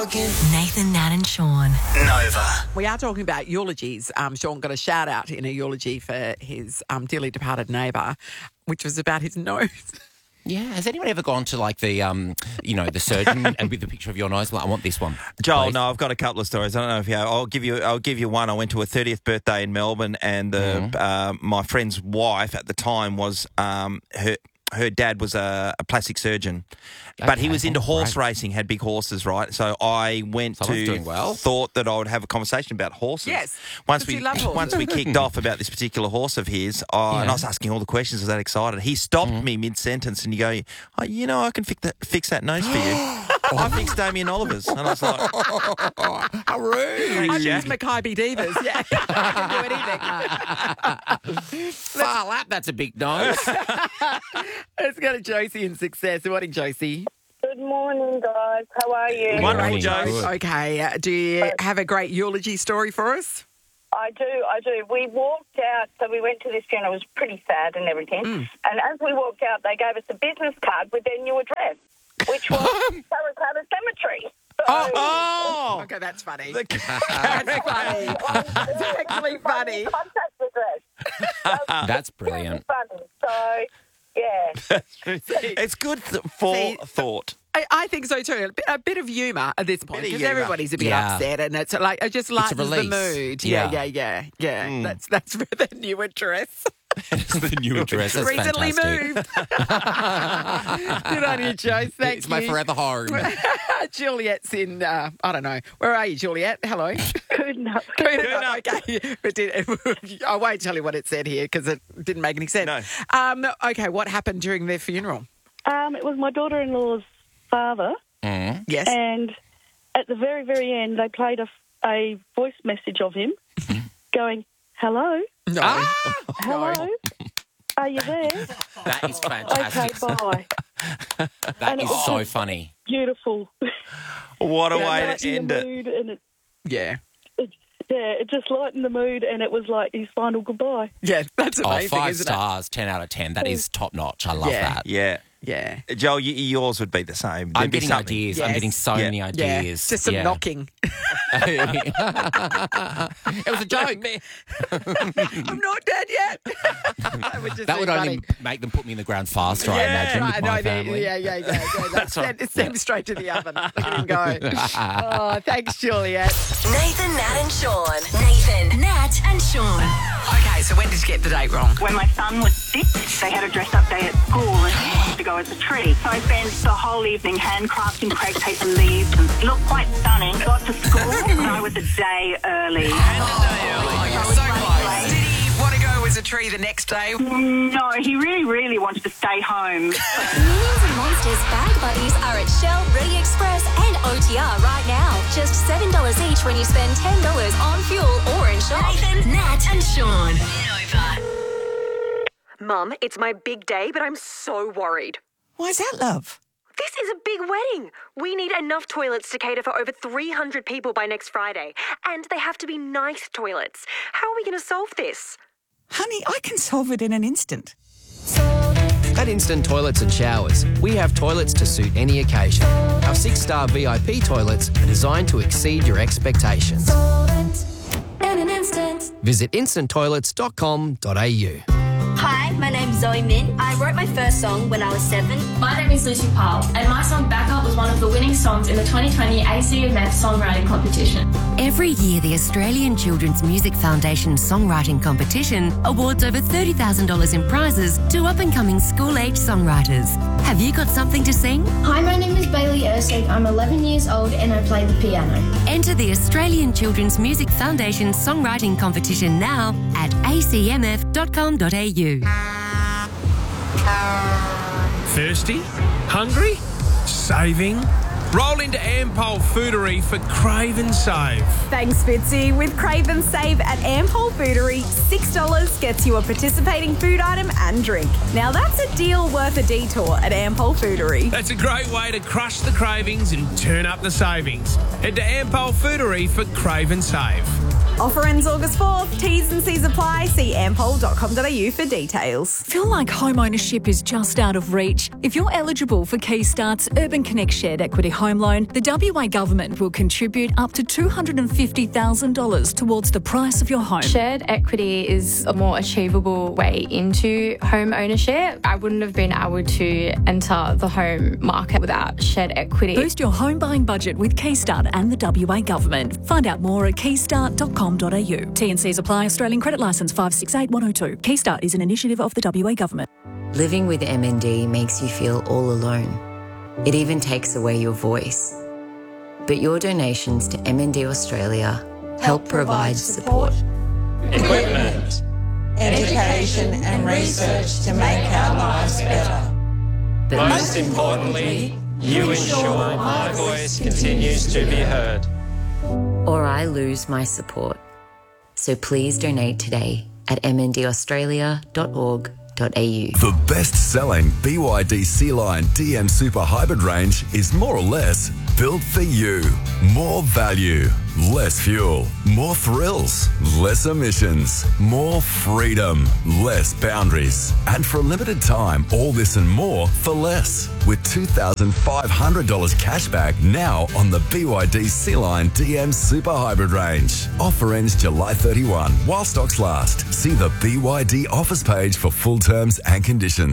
Nathan, Nat and Sean. Nova. We are talking about eulogies. Sean got a shout out in a eulogy for his dearly departed neighbour, which was about his nose. Yeah, has anyone ever gone to like the, the surgeon and with the picture of your nose? Like, I want this one. Joel, please. no, I've got a couple of stories. I don't know if you have. I'll give you one. I went to a 30th birthday in Melbourne, and my friend's wife at the time was her dad was a plastic surgeon, but he was into horse racing, had big horses, right? So I went thought that I would have a conversation about horses. Yes, once we kicked off about this particular horse of his, and I was asking all the questions. I was that excited. He stopped me mid-sentence and you go, I can fix that nose for you. I fixed Damien Oliver's. And I was like, how rude. I fixed Mackay Divas. Yeah, I can do anything. That's a big nose. Let's go to Josie in Success. Good morning, Josie. Good morning, guys. How are you? wonderful, Joe. Okay, do you have a great eulogy story for us? I do. We walked out, so we went to this funeral. It was pretty sad and everything. And as we walked out, they gave us a business card with their new address, which was Parramatta Cemetery. So, okay, that's funny. That's funny. That's actually funny. Contact address. That's brilliant. Funny. So, yeah. It's good for thought. I think so too. A bit of humour at this point because everybody's a bit Yeah. upset, and it's like it just lightens the release. mood. Yeah. Yeah. That's for the new address. It's the new address. That's Recently fantastic. moved. Good on you, Joe. Thank you. It's my forever home. Juliet's in, I don't know. Where are you, Juliet? Hello. Good enough. Okay. I won't tell you what it said here because it didn't make any sense. No. Okay, what happened during their funeral? It was my daughter-in-law's father. Yes. And at the very, very end, they played a voice message of him going, hello? No. Hello? Are you there? That is Okay, fantastic. bye. That is so funny. Beautiful. What a way Lightened to end the it. mood and Yeah. it just lightened the mood, and it was like his final goodbye. Yeah, that's amazing, 5 isn't stars, 10 out of 10. That is top notch. I love that. Yeah. it? Yeah. Joel, yours would be the same. I'm There'd be getting something. ideas. Yes. I'm getting so many ideas. Just some knocking. It was a joke. I'm not dead yet. That would only make them put me in the ground faster, I imagine, with my family. That's right. Send me straight to the oven. Look at him go. Oh, thanks, Juliet. Nathan, Nat and Sean. Nathan, Nat and Sean. Okay, so when did you get the date wrong? When my son was 6, they had a dress-up day at school and he wanted to go as a tree. So I spent the whole evening handcrafting crepe paper and leaves and it looked quite stunning. Got to school and I was a day early. You're so close. Did he want to go as a tree the next day? No, he really, really wanted to stay home. Minions and Monsters Bag Buddies are at Shell, Ready Express and OTR right now. Just $7 each when you spend $10 on fuel or in shop. Nathan, Nat and Sean. Mum, it's my big day, but I'm so worried. Why's that, love? This is a big wedding. We need enough toilets to cater for over 300 people by next Friday. And they have to be nice toilets. How are we going to solve this? Honey, I can solve it in an instant. At Instant Toilets and Showers, we have toilets to suit any occasion. Our 6-star VIP toilets are designed to exceed your expectations. In an instant. Visit instanttoilets.com.au. Hi, my name's Zoe Min. I wrote my first song when I was 7. My name is Lucy Powell, and my song Back Up was one of the winning songs in the 2020 ACMF Songwriting Competition. Every year, the Australian Children's Music Foundation Songwriting Competition awards over $30,000 in prizes to up-and-coming school-age songwriters. Have you got something to sing? Hi, my name is Bailey Ersig. I'm 11 years old and I play the piano. Enter the Australian Children's Music Foundation Songwriting Competition now at acmf.com.au. Thirsty? Hungry? Saving? Roll into Ampol Foodery for Crave and Save. Thanks, Fitzy. With Crave and Save at Ampol Foodery, $6 gets you a participating food item and drink. Now that's a deal worth a detour at Ampol Foodery. That's a great way to crush the cravings and turn up the savings. Head to Ampol Foodery for Crave and Save. Offer ends August 4th. T's and C's apply. See ampol.com.au for details. Feel like home ownership is just out of reach? If you're eligible for Keystart's Urban Connect Shared Equity Home Loan, the WA Government will contribute up to $250,000 towards the price of your home. Shared equity is a more achievable way into home ownership. I wouldn't have been able to enter the home market without shared equity. Boost your home buying budget with Keystart and the WA Government. Find out more at keystart.com.au. T&Cs apply. Australian Credit Licence 568102. Keystart is an initiative of the WA Government. Living with MND makes you feel all alone. It even takes away your voice. But your donations to MND Australia help provide support, equipment, education and research to make our lives better. But most importantly, you ensure my voice continues to be heard. or I lose my support. So please donate today at mndaustralia.org.au. The best-selling BYD C-Line DM Super Hybrid range is more or less built for you. More value, less fuel, more thrills, less emissions, more freedom, less boundaries. And for a limited time, all this and more for less. With $2,500 cash back now on the BYD C-Line DM Super Hybrid range. Offer ends July 31 while stocks last. See the BYD offers page for full terms and conditions.